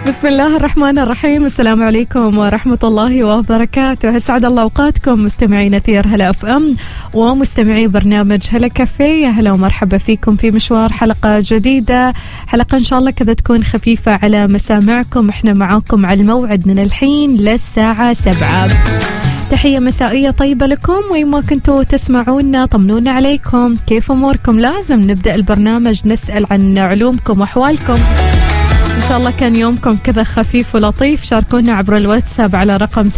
بسم الله الرحمن الرحيم. السلام عليكم ورحمة الله وبركاته. أسعد الله أوقاتكم مستمعين أثير هلا اف ام ومستمعي برنامج هلا كافيه. هلا ومرحبا فيكم في مشوار حلقة جديدة، حلقة إن شاء الله كذا تكون خفيفة على مسامعكم. احنا معاكم على الموعد من الحين للساعة 7. تحية مسائية طيبة لكم وين ما كنتوا تسمعونا، طمنونا عليكم، كيف أموركم؟ لازم نبدأ البرنامج نسأل عن علومكم وأحوالكم. إن شاء الله كان يومكم كذا خفيف ولطيف. شاركونا عبر الواتساب على رقم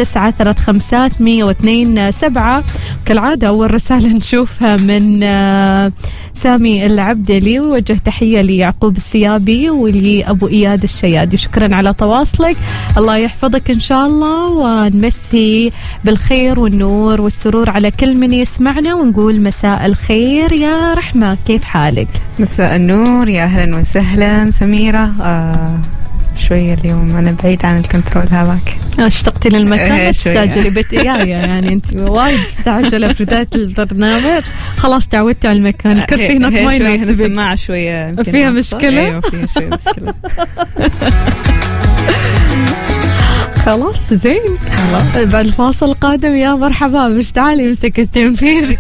935 كالعادة. أول رسالة نشوفها من سامي العبدلي، ووجه تحية ليعقوب السيابي ولأبو إياد الشيادي. شكرا على تواصلك، الله يحفظك إن شاء الله، ونمسي بالخير والنور والسرور على كل من يسمعنا، ونقول مساء الخير يا رحمة، كيف حالك؟ مساء النور، يا أهلا وسهلا سميرة. شوية اليوم أنا بعيد عن الكنترول هذاك. اشتقتي للمكان؟ استعجلي بتقاية يعني أنت وايد مستعجلة في بداية البرنامج. خلاص تعودتي على المكان، الكرسي هناك ما يناسبك. السماعة شوية فيها مشكلة. أيوة فيها شوية مشكلة. خلاص زين، خلاص بعد الفاصل القادم يا مرحبا، مش تعالي امسك التنفيذ.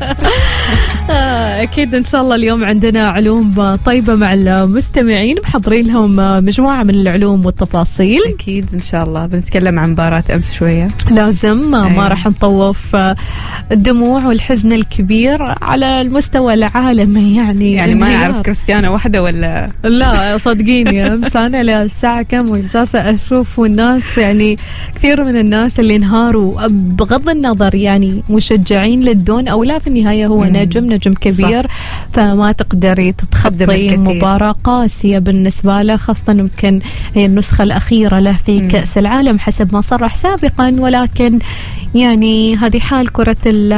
أكيد إن شاء الله اليوم عندنا علوم طيبة مع المستمعين، محضرين لهم مجموعة من العلوم والتفاصيل. أكيد إن شاء الله بنتكلم عن مباراة أمس شوية، لازم ما راح نطوف الدموع والحزن الكبير على المستوى العالمي. يعني ما نعرف كريستيانو واحدة ولا لا، صدقيني أمس أنا للساعة كم جالسة أشوف، والناس يعني كثير من الناس اللي انهاروا، بغض النظر يعني مشجعين للدون أو لا، في النهاية هو نجم كبير، صح. فما تقدري تتخطي مباراة قاسية بالنسبة له، خاصة يمكن هي النسخة الأخيرة له في كأس العالم حسب ما صرح سابقا، ولكن يعني هذه حال كرة